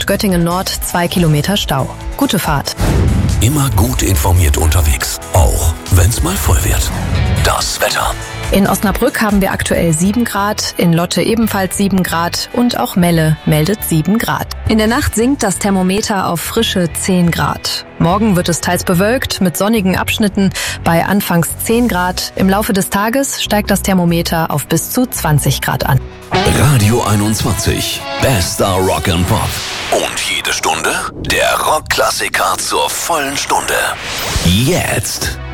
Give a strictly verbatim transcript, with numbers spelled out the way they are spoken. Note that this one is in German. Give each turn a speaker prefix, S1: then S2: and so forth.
S1: und Göttingen Nord zwei Kilometer Stau. Gute Fahrt.
S2: Immer gut informiert unterwegs, auch wenn's mal voll wird. Das Wetter.
S1: In Osnabrück haben wir aktuell sieben Grad, in Lotte ebenfalls sieben Grad und auch Melle meldet sieben Grad. In der Nacht sinkt das Thermometer auf frische zehn Grad. Morgen wird es teils bewölkt mit sonnigen Abschnitten bei anfangs zehn Grad. Im Laufe des Tages steigt das Thermometer auf bis zu zwanzig Grad an.
S2: Radio einundzwanzig. Bester Rock and Pop. Und jede Stunde der Rockklassiker zur vollen Stunde. Jetzt.